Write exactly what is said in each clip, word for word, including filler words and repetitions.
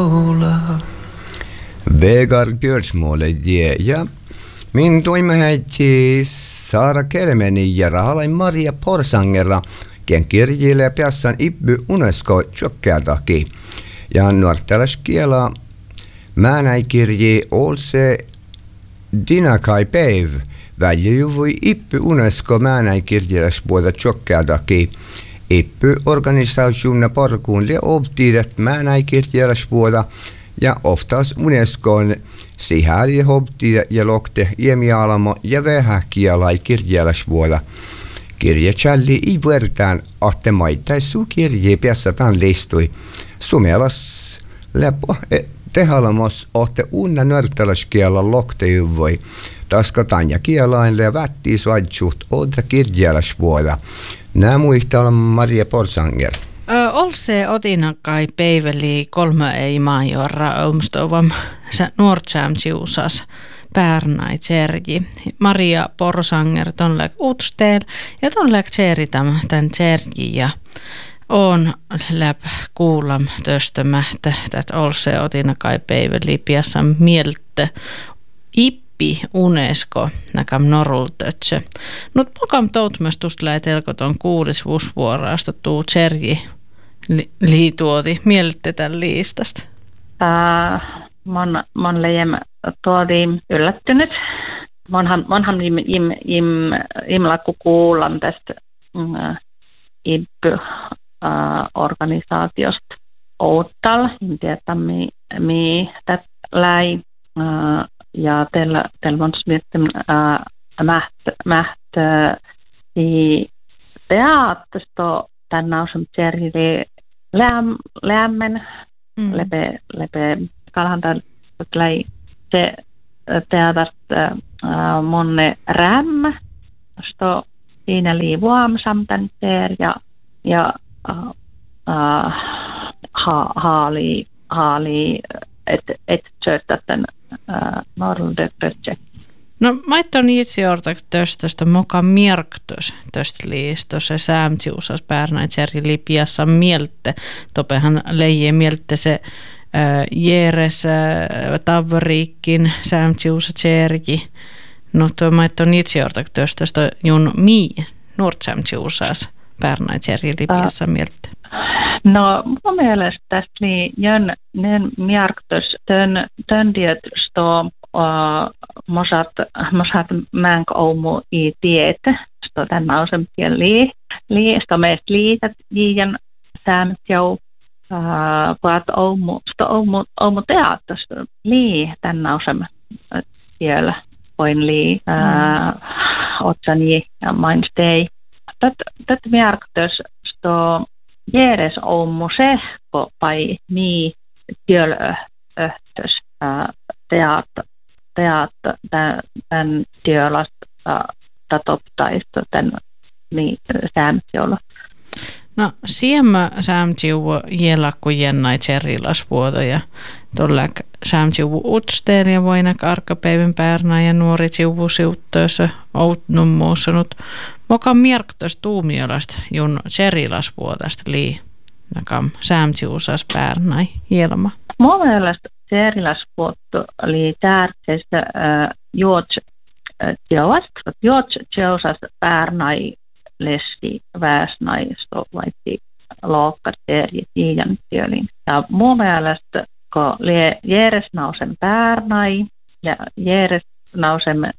skola. Vegard Björnsmåle ja min toimehäiti Saara Kelmeni ja rahalain Maria Porsangera kien kirjille piassan Ippy UNESCO tjokkealtaki. Ja nuortalaskiela määnäikirji olse Dinakai Päiv väljyvui Ippy UNESCO määnäikirjiläs puolta tjokkealtaki. Ippy organisaationa parkuun le obtiidet määnäikirjiläs puolta ja oftas UNESCOn sihäli hobtiidet ja lokte iemialamo ja vähäkielai kirjiläs puolta. Kirje challi i vertaan ahte maittaisu kirje piassataan listui. Sumelas lepo tehalamos ahte unna nörtalaskiela loktejuvoi. Taska tanja kielain le vättis vaitsut odda kirjeläs puolta. Nää muistaa Maria Porsanger. Olse otinakai peiveli kolme ei maajorra omstovam nuortsämtsiusas Pärnai Tserji. Maria Porsanger tonlek utsteel ja tonlek tseritam tän Tserji ja on läp kuulam töstömähtä tät olse otinakai peiveli piassa mieltä Ippi UNESCO näkam norultötsö. Nyt mukam toutmöstust lähetelkoton kuudes vuosvuoroasta tuu Tserji li, liituoti mieltä tämän liistasta. Uh, mon, mon lejem tuodi yllättynyt. Monhan, monhan im, im, im, imlakku kuulan tästä uh, Ippy-organisaatiosta uh, Outtal. En tiedä, mi, mi tät läi. Uh, ja teillä teillä on miettinyt uh, mäht, mäht i teattersto tänä on Tserjili läm, lämmen. Mm. Lepe, lepe kalhantar läi se teatart äh, monne räm, sto siinä lii vuamsamtan ter ja ja äh, ha, haali haali et et söttätän äh, norldöpötse. No maitton itse ortak töstöstä moka mierktös töstä liistos se säämtsiusas Pärnai Tserjili piassa mieltä. Topehan leijie mieltä se äh, jeres äh, tavriikkin säämtsiusa Tserji. No tuo maitton itse ortak töstöstä jun mii nuortsämtsiusas Pärnai Tserjili piassa mieltä. No mun mielestä tästä oli jön nen mierktös tön tön diet sto Uh, mosat mosat mänk oumu i tiete sto tänä on semmoinen lii lii sto meistä liitat jian säämtjau uh, paat oumu sto oumu oumu teattosta lii tänä on siellä voin lii uh, otsani ja mainstei tät tät märktös sto jeres oumu sehko pai mi työl öhtös uh, teatto teat tämän työlasta tatoptaista tämän säämtiolla. No siemmä säämtiuvu jelakku jennai Tserjilasvuoto ja tuolla säämtiuvu utsteel ja voinak arkapäivän Pärnai ja nuori tiuvu siuttöössä outnummuussanut. Moka mierktös tuumiolasta jun Tserjilasvuotasta lii nakam säämtiusas Pärnai jelma. Mun mielestä Tserjilasvuotto oli tärkeästä juots teosta. Juots teosas Pärnai lesti väesnaisto vaikti lookka Tserji tiijan työlin. Ja mun mielestä kun lie Jeresnausen Pärnai ja Jeresnausen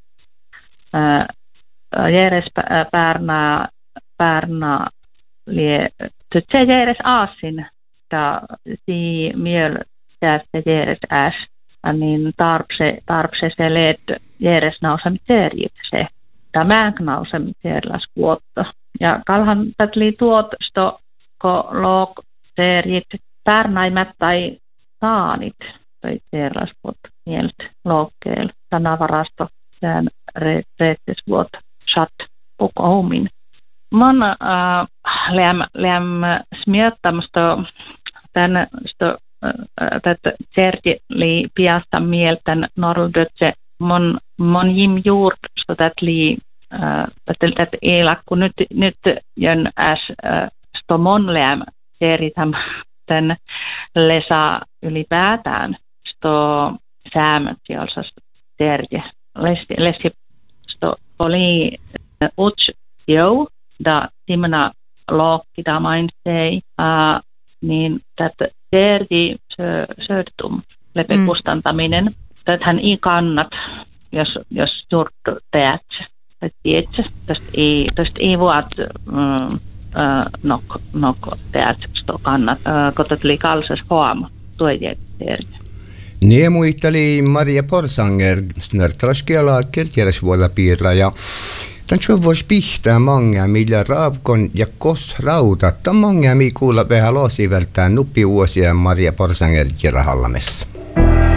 Jeres Pärnaa Pärnaa lie tytsä Jeres Aasin ja si miel tästä Jeres äs, niin tarpse, tarpse se leed Jeres nausam Tserjit se. Tämä nausam Tserjilas vuotta. Ja kalhan tätli tuotosto, ko look Tserjit Pärnaimat tai saanit, tai Tserjilas vuotta mieltä lookkeella. Sanavarasto, tämän reettis vuotta, sat, pukohumin. Mun äh, läm, läm smiettamasta tämän tätä Tserjili piasta mieltän norldötse mon mon jim juurt sto tätli tätä tätä elakku nyt nyt jön äs sto mon läm Tserjitam sitten lesa ylipäätään sto säämöt jossa terje lesi lesi sto oli uts jo da timna lokki da mainstei a niin tätä terji södtum lepe kustantaminen täthän ei kannat jos jos juurt teet et tiedät tästä ei tästä ei vuot nok nok teet sto kannat kotat li kalsas huoma tuoje terje. Ne muisteli Maria Porsanger snörtraskiala kirjärsvuolla piirla ja tämän voisi pihtää mange, millä raavkon ja kos rauta. Tämä mange, mi kuulla vähän loosivertään nuppi vuosia Maria Porsanger kirjahallamessa.